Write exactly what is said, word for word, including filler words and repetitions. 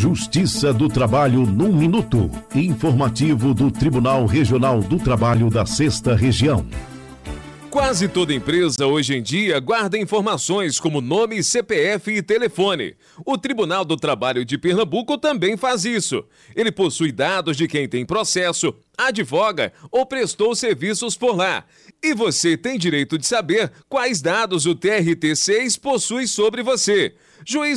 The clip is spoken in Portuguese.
Justiça do Trabalho num minuto. Informativo do Tribunal Regional do Trabalho da Sexta Região. Quase toda empresa hoje em dia guarda informações como nome, C P F e telefone. O Tribunal do Trabalho de Pernambuco também faz isso. Ele possui dados de quem tem processo, advoga ou prestou serviços por lá. E você tem direito de saber quais dados o T R T seis possui sobre você. Juiz